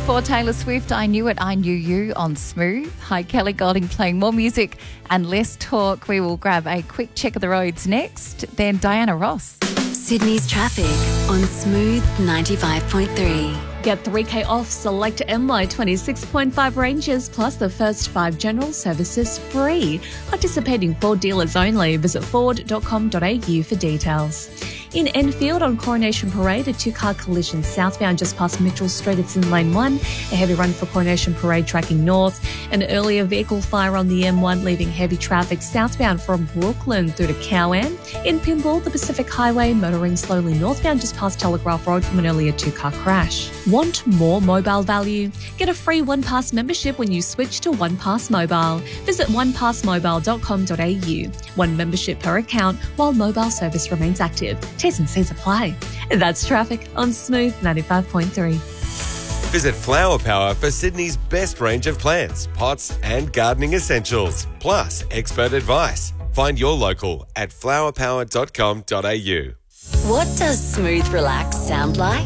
before Taylor Swift, I Knew It, I Knew You on Smooth. Hi, Kelly Golding playing more music and less talk. We will grab a quick check of the roads next. Then Diana Ross. Sydney's traffic on Smooth 95.3. Get $3,000 off select MY 26.5 ranges plus the first 5 general services free. Participating Ford dealers only. Visit ford.com.au for details. In Enfield on Coronation Parade, a two-car collision southbound just past Mitchell Street. It's in lane 1. A heavy run for Coronation Parade tracking north. An earlier vehicle fire on the M1 leaving heavy traffic southbound from Brooklyn through to Cowan. In Pymble, the Pacific Highway motoring slowly northbound just past Telegraph Road from an earlier two-car crash. Want more mobile value? Get a free OnePass membership when you switch to OnePass Mobile. Visit onepassmobile.com.au. One membership per account while mobile service remains active. T's and C's apply. That's traffic on Smooth 95.3. Visit Flower Power for Sydney's best range of plants, pots and gardening essentials, plus expert advice. Find your local at flowerpower.com.au. What does Smooth Relax sound like?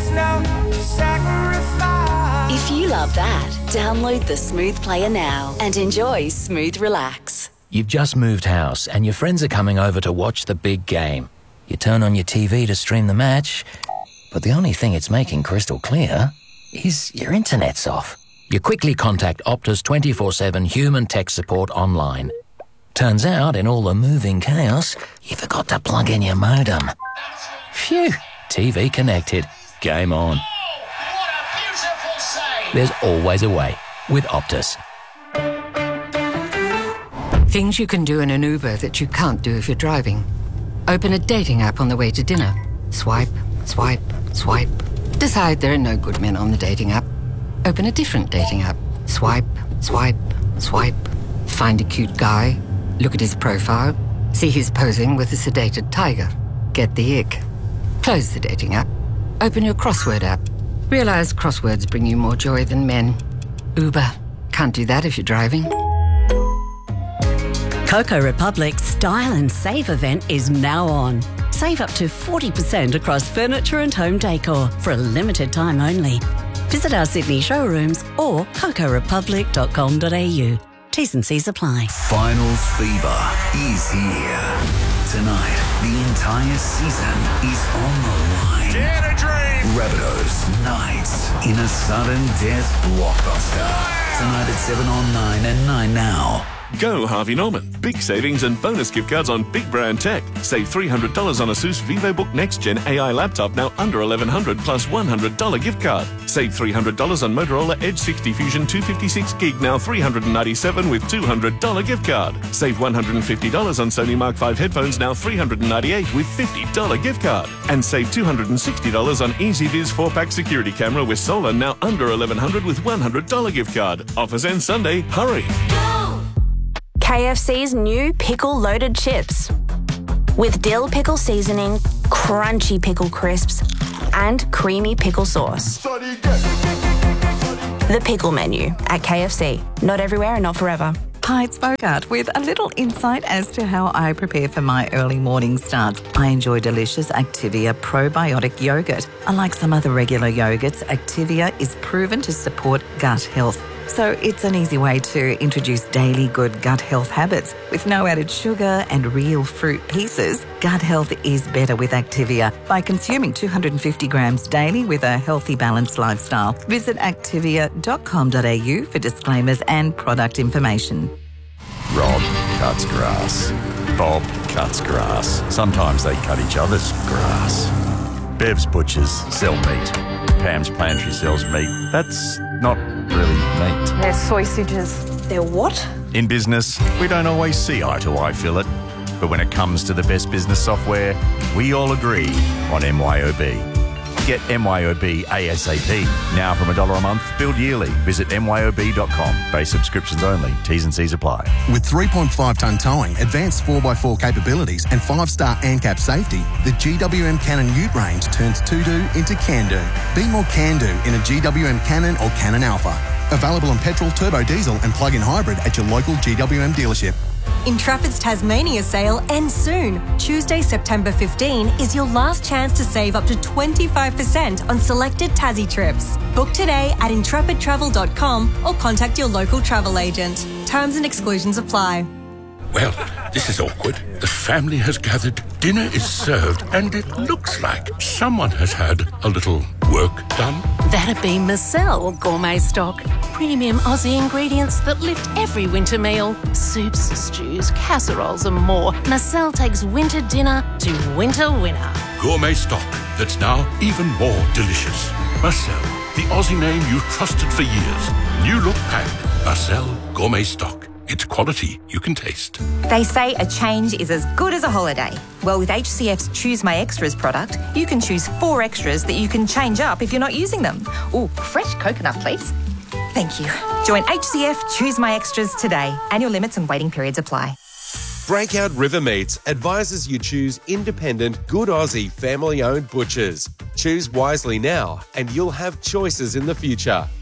If you love that, download the Smooth Player now and enjoy Smooth Relax. You've just moved house and your friends are coming over to watch the big game. You turn on your TV to stream the match, but the only thing it's making crystal clear is your internet's off. You quickly contact Optus 24/7 human tech support online. Turns out, in all the moving chaos, you forgot to plug in your modem. Phew, TV connected. Game on. Oh, what a beautiful save! There's always a way with Optus. Things you can do in an Uber that you can't do if you're driving. Open a dating app on the way to dinner. Swipe, swipe, swipe. Decide there are no good men on the dating app. Open a different dating app. Swipe, swipe, swipe. Find a cute guy. Look at his profile. See he's posing with a sedated tiger. Get the ick. Close the dating app. Open your crossword app. Realize crosswords bring you more joy than men. Uber. Can't do that if you're driving. Coco Republic's Style and Save event is now on. Save up to 40% across furniture and home decor for a limited time only. Visit our Sydney showrooms or cocorepublic.com.au. T's and C's apply. Finals fever is here. Tonight, the entire season is on the line. Dare to dream! Rabbitohs Knights in a sudden death blockbuster. Tonight at 7 on 9 and 9 now. Go Harvey Norman. Big savings and bonus gift cards on big brand tech. Save $300 on Asus VivoBook Next Gen AI laptop now under $1,100 plus $100 gift card. Save $300 on Motorola Edge 60 Fusion 256 gig now $397 with $200 gift card. Save $150 on Sony Mark 5 headphones now $398 with $50 gift card. And save $260 on EasyViz 4-pack security camera with solar now under $1,100 with $100 gift card. Offers end Sunday. Hurry. KFC's new pickle-loaded chips. With dill pickle seasoning, crunchy pickle crisps, and creamy pickle sauce. The pickle menu at KFC. Not everywhere and not forever. Hi, it's Bogart with a little insight as to how I prepare for my early morning starts. I enjoy delicious Activia probiotic yogurt. Unlike some other regular yogurts, Activia is proven to support gut health. So it's an easy way to introduce daily good gut health habits. With no added sugar and real fruit pieces, gut health is better with Activia by consuming 250 grams daily with a healthy, balanced lifestyle. Visit activia.com.au for disclaimers and product information. Rob cuts grass. Bob cuts grass. Sometimes they cut each other's grass. Bev's butchers sell meat. Pam's pantry sells meat. That's not really meat. They're sausages. They're what? In business, we don't always see eye to eye, Philip. But when it comes to the best business software, we all agree on MYOB. Get MYOB ASAP. Now from $1 a month, billed yearly. Visit myob.com. Base subscriptions only. T's and C's apply. With 3.5-tonne towing, advanced 4x4 capabilities and 5-star ANCAP safety, the GWM Cannon Ute range turns to-do into can-do. Be more can-do in a GWM Cannon or Cannon Alpha. Available on petrol, turbo diesel and plug-in hybrid at your local GWM dealership. Intrepid's Tasmania sale ends soon. Tuesday, September 15 is your last chance to save up to 25% on selected Tassie trips. Book today at intrepidtravel.com or contact your local travel agent. Terms and exclusions apply. Well, this is awkward. The family has gathered, dinner is served, and it looks like someone has had a little work done. That'd be Marcel Gourmet Stock. Premium Aussie ingredients that lift every winter meal. Soups, stews, casseroles and more. Marcel takes winter dinner to winter winner. Gourmet stock that's now even more delicious. Marcel, the Aussie name you've trusted for years. New look packed. Marcel Gourmet Stock. It's quality you can taste. They say a change is as good as a holiday. Well, with HCF's Choose My Extras product, you can choose 4 extras that you can change up if you're not using them. Ooh, fresh coconut, please. Thank you. Join HCF Choose My Extras today. Annual limits and waiting periods apply. Breakout River Meats advises you choose independent, good Aussie, family-owned butchers. Choose wisely now and you'll have choices in the future.